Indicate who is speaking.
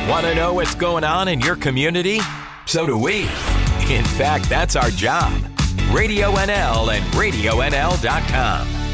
Speaker 1: Want to know what's going on in your community? So do we. In fact, that's our job. Radio NL and RadioNL.com.